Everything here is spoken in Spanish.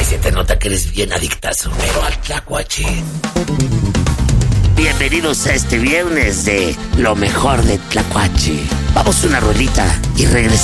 se te nota que eres bien adictazo, pero al tlacuache. Bienvenidos a este viernes de lo mejor de Tlacuache. Vamos a una rolita y regresamos.